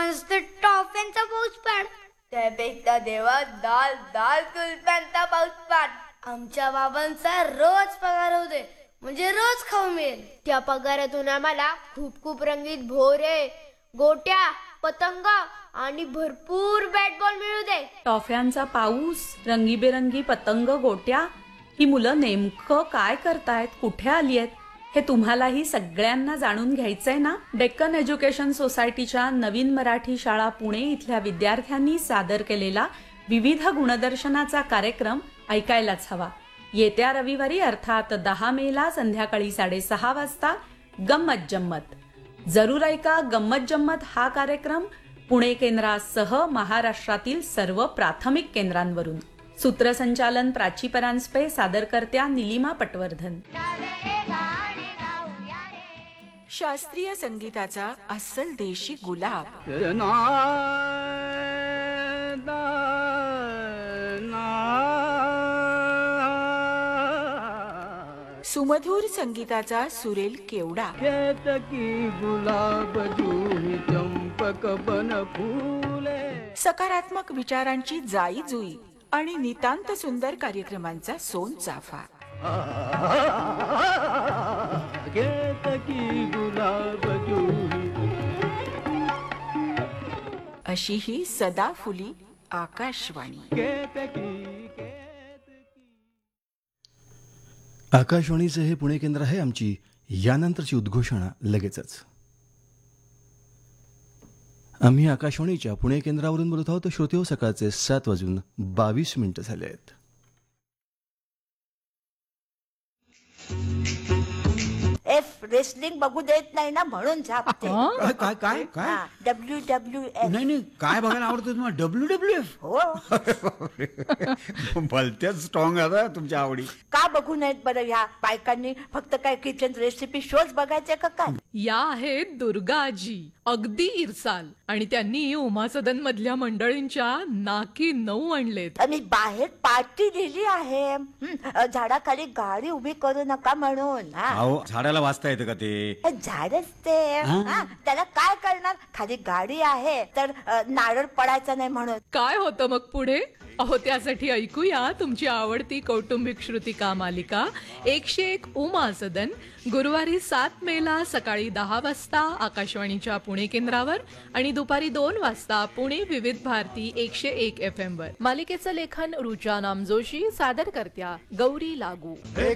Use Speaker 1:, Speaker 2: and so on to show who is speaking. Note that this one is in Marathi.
Speaker 1: मस्त टॉफींचा पाऊस पाड.
Speaker 2: त्यापेक्षा देवा दाल दाल कुलप्यांचा पाऊस पाड.
Speaker 1: आमच्या बाबांचा रोज पगार होऊ दे, म्हणजे रोज खाऊ मिळेल.
Speaker 3: त्या पगारातून आम्हाला खूप खूप रंगीत भोरे, गोट्या, पतंग आणि भरपूर बॅट बॉल मिळू दे.
Speaker 4: टॉफ्यांचा पाऊस, रंगीबेरंगी पतंग, गोट्या. ही मुलं नेमकं काय करतायत, कुठे आली आहेत, हे तुम्हालाही सगळ्यांना जाणून घ्यायचंय ना. डेक्कन एज्युकेशन सोसायटीच्या नवीन मराठी शाळा पुणे इथल्या विद्यार्थ्यांनी सादर केलेला विविध गुणदर्शनाचा कार्यक्रम ऐकायलाच हवा. येत्या रविवारी अर्थात 10 मेला संध्याकाळी 6:30 वाजता गंमत जम्मत. जरूर ऐका गंमत जम्मत हा कार्यक्रम पुणे केंद्रासह महाराष्ट्रातील सर्व प्राथमिक केंद्रांवरून. सूत्रसंचालन प्राची परांजपे, सादरकर्त्या निलिमा पटवर्धन.
Speaker 5: शास्त्रीय संगीताचा अस्सल देशी गुलाब, सुमधुर संगीताचा सुरेल केवडा,
Speaker 6: गुलाब जुई चंपक बन फुले.
Speaker 5: सकारात्मक विचारांची जाई जुई आणि नितांत सुंदर कार्यक्रमांचा सोन चाफा.
Speaker 6: गुलाब जुई
Speaker 5: अशी ही सदाफुली आकाशवाणी.
Speaker 7: आकाशवाणीचं हे पुणे केंद्र आहे. आमची यानंतरची उद्घोषणा लगेचच. आम्ही आकाशवाणीच्या पुणे केंद्रावरून बोलत आहोत. श्रोते, सकाळचे 7:22 झाले आहेत.
Speaker 2: रेसलिंग बघू देत नाही ना म्हणून झापते.
Speaker 8: काय काय काय
Speaker 2: WWF.
Speaker 8: नाही काय बघायला आवडतं तुम्हाला? WWF?
Speaker 2: हो.
Speaker 8: भलत्याच स्ट्रॉंग आता तुमच्या आवडी.
Speaker 2: का बघू नयेत बरं? ह्या बायकांनी फक्त काय किचन रेसिपी शोज बघायचे का काय?
Speaker 9: या आहेत दुर्गा आजी, अगदी इरसाल, आणि त्यांनी उमा सदन मधल्या मंडळींच्या नाकी 9 आणलेत.
Speaker 2: आणि बाहेर पार्टी लिहिली आहे, झाडाखाली गाडी उभी करू नका म्हणून.
Speaker 8: अहो, झाडाला वाचता येतं का ते?
Speaker 2: झाडच ते. त्याला काय करणार? खाली गाडी आहे तर नारळ पडायचा नाही म्हणून.
Speaker 9: काय होतं मग पुढे? अहो, त्यासाठी ऐकूया तुमची आवडती कौटुंबिक श्रुतिका मालिका 101 उमा सदन, गुरुवारी 7 मेला सकाळी 10 वाजता आकाशवाणीच्या पुणे केंद्रावर आणि दुपारी 2 वाजता पुणे विविध भारती 101 FM वर. मालिकेचं लेखन रुचा नामजोशी, सादरकर्त्या गौरी लागू.